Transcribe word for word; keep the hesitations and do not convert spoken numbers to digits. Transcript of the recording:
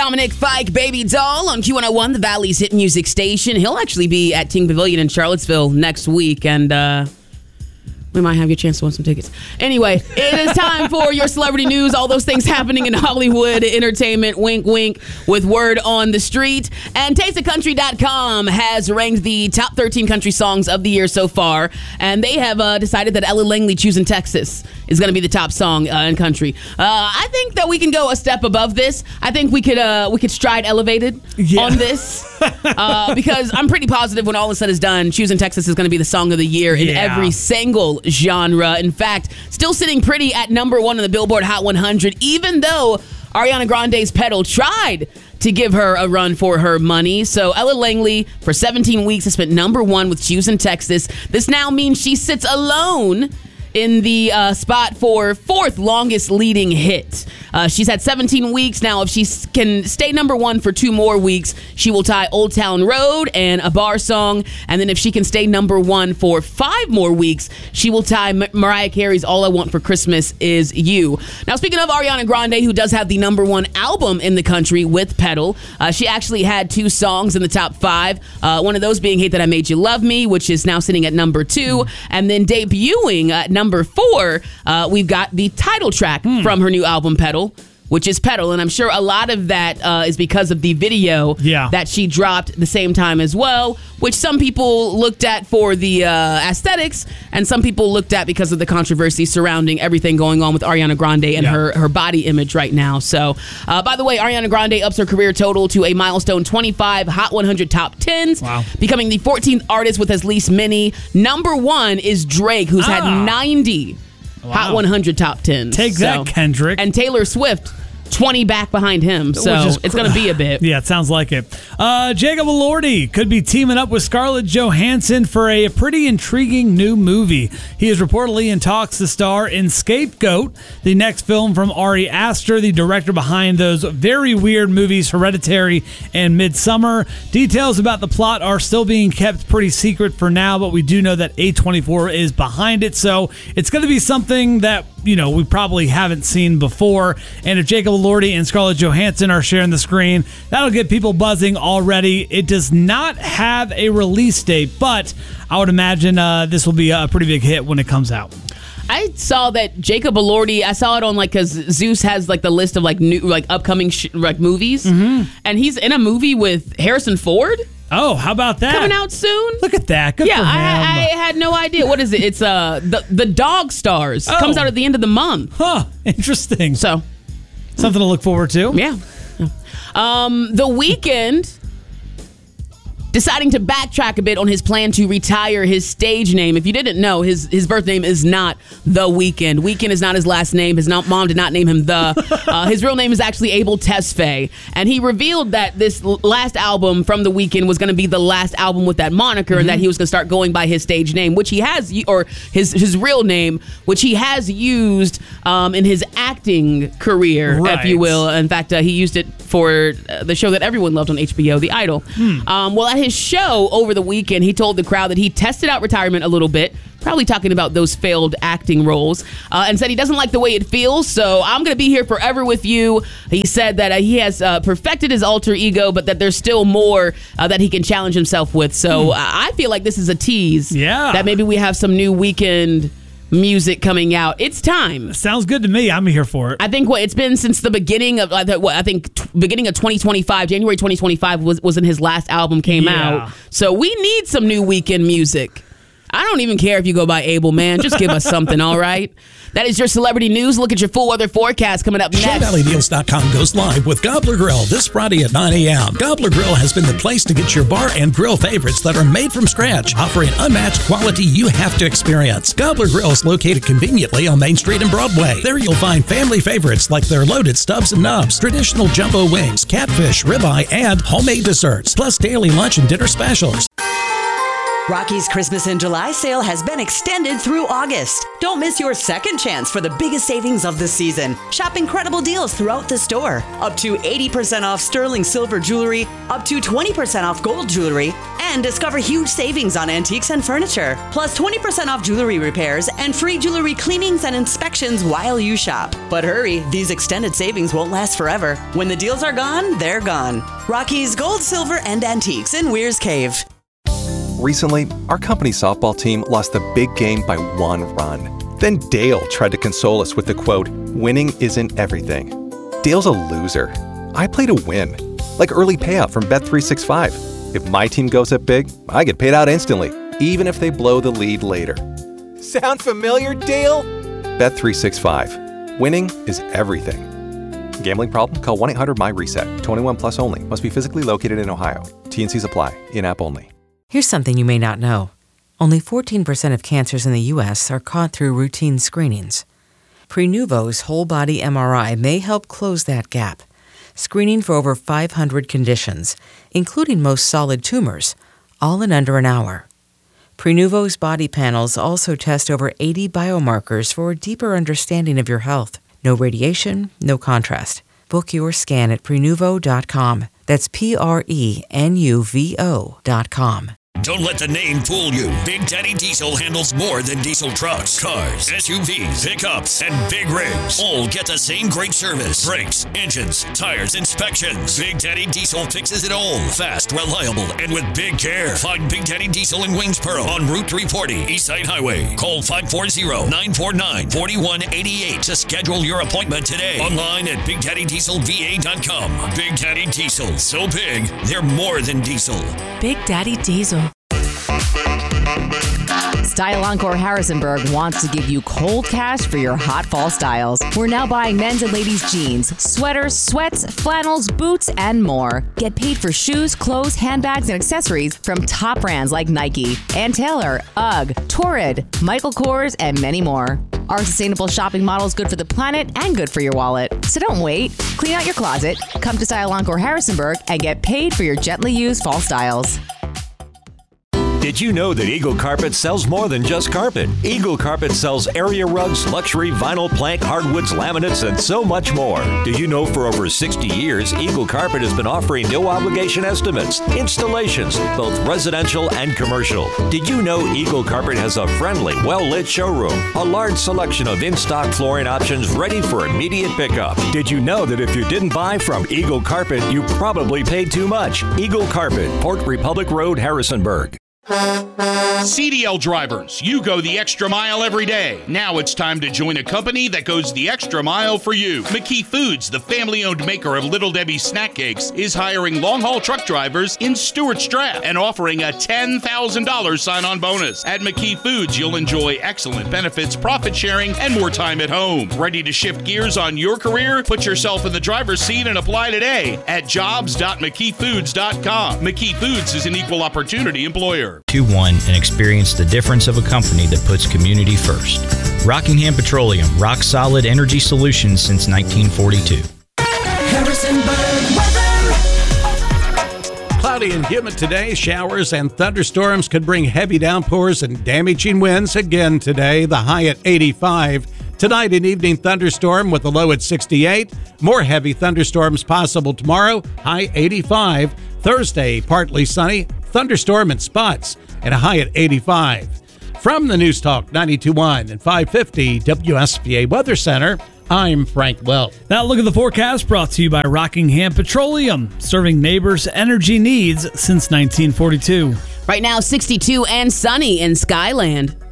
Dominic Fike, Baby Doll on Q one oh one, the Valley's hit music station. He'll actually be at Ting Pavilion in Charlottesville next week, and uh, we might have your chance to win some tickets. Anyway, it is time for your celebrity news. All those things happening in Hollywood entertainment. Wink, wink, with word on the street. And taste of country dot com has ranked the top thirteen country songs of the year so far. And they have uh, decided that Ella Langley, Choosing Texas, is going to be the top song uh, in country. Uh, I think that we can go a step above this. I think we could uh, we could stride elevated yeah. on this. uh, because I'm pretty positive when all is said is done, Choosing Texas is going to be the song of the year in yeah. every single genre. In fact, still sitting pretty at number one on the Billboard Hot one hundred, even though Ariana Grande's Pedal tried to give her a run for her money. So Ella Langley, for seventeen weeks, has spent number one with Choosing Texas. This now means she sits alone in the uh, spot for fourth longest leading hit. Uh, she's had seventeen weeks. Now, if she can stay number one for two more weeks, she will tie Old Town Road and A Bar Song. And then if she can stay number one for five more weeks, she will tie M- Mariah Carey's All I Want for Christmas Is You. Now, speaking of Ariana Grande, who does have the number one album in the country with Pedal, uh, she actually had two songs in the top five. Uh, one of those being Hate That I Made You Love Me, which is now sitting at number two. And then debuting at number four, uh, we've got the title track mm. from her new album, Pedal, which is Pedal. And I'm sure a lot of that uh, is because of the video yeah. that she dropped the same time as well, which some people looked at for the uh, aesthetics, and some people looked at because of the controversy surrounding everything going on with Ariana Grande and yeah. her, her body image right now. So, uh, by the way, Ariana Grande ups her career total to a milestone twenty-five Hot one hundred top tens, wow. becoming the fourteenth artist with as least many. Number one is Drake, who's ah. had ninety wow. Hot one hundred top tens. Take so, that, Kendrick. And Taylor Swift, twenty back behind him, so it's going to be a bit. Yeah, it sounds like it. Uh, Jacob Elordi could be teaming up with Scarlett Johansson for a pretty intriguing new movie. He is reportedly in talks to star in Scapegoat, the next film from Ari Aster, the director behind those very weird movies Hereditary and Midsommar. Details about the plot are still being kept pretty secret for now, but we do know that A twenty-four is behind it, so it's going to be something that, you know, we probably haven't seen before. And if Jacob Elordi and Scarlett Johansson are sharing the screen, that'll get people buzzing already. It does not have a release date, but I would imagine uh, this will be a pretty big hit when it comes out. I saw that Jacob Elordi, I saw it on, like, because Zeus has, like, the list of, like, new, like, upcoming sh- like movies, mm-hmm. and he's in a movie with Harrison Ford. Oh, how about that? Coming out soon. Look at that. Good yeah, for him. I, I had no idea. What is it? It's uh the the Dog Stars. Oh. Comes out at the end of the month. Huh. Interesting. So, something to look forward to. Yeah. Um, The Weeknd deciding to backtrack a bit on his plan to retire his stage name. If you didn't know, his his birth name is not The Weeknd. Weeknd is not his last name. His not, mom did not name him The. Uh, his real name is actually Abel Tesfaye. And he revealed that this l- last album from The Weeknd was going to be the last album with that moniker, mm-hmm. and that he was going to start going by his stage name, which he has, or his, his real name, which he has used um, in his acting career, right. if you will. In fact, uh, he used it for uh, the show that everyone loved on H B O, The Idol. Hmm. Um, well, at his show over the weekend, he told the crowd that he tested out retirement a little bit, probably talking about those failed acting roles, uh, and said he doesn't like the way it feels, so I'm going to be here forever with you. He said that uh, he has uh, perfected his alter ego, but that there's still more uh, that he can challenge himself with. So hmm. I feel like this is a tease yeah. that maybe we have some new Weeknd music coming out. It's time. Sounds good to me. I'm here for it. I think what it's been since the beginning of uh, what I think t- beginning of twenty twenty-five, January twenty twenty-five was was when his last album came yeah. out. So we need some new Weeknd music. I don't even care if you go by Abel, man. Just give us something, all right? That is your celebrity news. Look at your full weather forecast coming up next. Show Valley Deals dot com goes live with Gobbler Grill this Friday at nine a.m. Gobbler Grill has been the place to get your bar and grill favorites that are made from scratch, offering unmatched quality you have to experience. Gobbler Grill is located conveniently on Main Street and Broadway. There you'll find family favorites like their loaded stubs and nubs, traditional jumbo wings, catfish, ribeye, and homemade desserts, plus daily lunch and dinner specials. Rocky's Christmas in July sale has been extended through August. Don't miss your second chance for the biggest savings of the season. Shop incredible deals throughout the store. Up to eighty percent off sterling silver jewelry, up to twenty percent off gold jewelry, and discover huge savings on antiques and furniture. Plus twenty percent off jewelry repairs and free jewelry cleanings and inspections while you shop. But hurry, these extended savings won't last forever. When the deals are gone, they're gone. Rocky's Gold, Silver, and Antiques in Weir's Cave. Recently, our company softball team lost the big game by one run. Then Dale tried to console us with the quote, "Winning isn't everything." Dale's a loser. I play to win. Like early payout from Bet three sixty-five. If my team goes up big, I get paid out instantly, even if they blow the lead later. Sound familiar, Dale? Bet three sixty-five. Winning is everything. Gambling problem? Call one eight hundred M Y reset. twenty-one plus only. Must be physically located in Ohio. T N Cs apply. In-app only. Here's something you may not know. Only fourteen percent of cancers in the U S are caught through routine screenings. Prenuvo's whole-body M R I may help close that gap, screening for over five hundred conditions, including most solid tumors, all in under an hour. Prenuvo's body panels also test over eighty biomarkers for a deeper understanding of your health. No radiation, no contrast. Book your scan at Prenuvo dot com. That's P R E N U V O dot com. Don't let the name fool you. Big Daddy Diesel handles more than diesel trucks, cars, S U Vs, pickups, and big rigs. All get the same great service. Brakes, engines, tires, inspections. Big Daddy Diesel fixes it all. Fast, reliable, and with big care. Find Big Daddy Diesel in Wingsboro on Route three forty, Eastside Highway. Call five four zero, nine four nine, four one eight eight to schedule your appointment today. Online at Big Daddy Diesel V A dot com. Big Daddy Diesel. So big, they're more than diesel. Big Daddy Diesel. Style Encore Harrisonburg wants to give you cold cash for your hot fall styles. We're now buying men's and ladies' jeans, sweaters, sweats, flannels, boots, and more. Get paid for shoes, clothes, handbags, and accessories from top brands like Nike, Ann Taylor, UGG, Torrid, Michael Kors, and many more. Our sustainable shopping model is good for the planet and good for your wallet. So don't wait. Clean out your closet, come to Style Encore Harrisonburg, and get paid for your gently used fall styles. Did you know that Eagle Carpet sells more than just carpet? Eagle Carpet sells area rugs, luxury vinyl, plank, hardwoods, laminates, and so much more. Do you know for over sixty years, Eagle Carpet has been offering no obligation estimates, installations, both residential and commercial. Did you know Eagle Carpet has a friendly, well-lit showroom, a large selection of in-stock flooring options ready for immediate pickup? Did you know that if you didn't buy from Eagle Carpet, you probably paid too much? Eagle Carpet, Port Republic Road, Harrisonburg. C D L drivers, you go the extra mile every day. Now it's time to join a company that goes the extra mile for you. McKee Foods, the family-owned maker of Little Debbie snack cakes, is hiring long-haul truck drivers in Stuarts Draft and offering a ten thousand dollars sign-on bonus. At McKee Foods, you'll enjoy excellent benefits, profit sharing, and more time at home. Ready to shift gears on your career? Put yourself in the driver's seat and apply today at jobs dot mckee foods dot com. McKee Foods is an equal opportunity employer. two one and experience the difference of a company that puts community first. Rockingham Petroleum, rock solid energy solutions since nineteen forty-two. Harrisonburg weather. Cloudy and humid today. Showers and thunderstorms could bring heavy downpours and damaging winds again today. The high at eighty-five. Tonight, an evening thunderstorm with a low at sixty-eight. More heavy thunderstorms possible tomorrow. High eighty-five. Thursday, partly sunny. Thunderstorm in spots and a high at eighty-five. From the News Talk ninety-two point one and five fifty W S B A Weather Center, I'm Frank Welch. That look at the forecast brought to you by Rockingham Petroleum, serving neighbors' energy needs since nineteen forty-two. Right now, sixty-two and sunny in Skyland.